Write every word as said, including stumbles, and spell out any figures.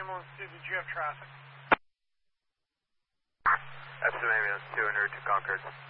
ambulance two, did you have traffic? Epsom ambulance two, en route to Concord.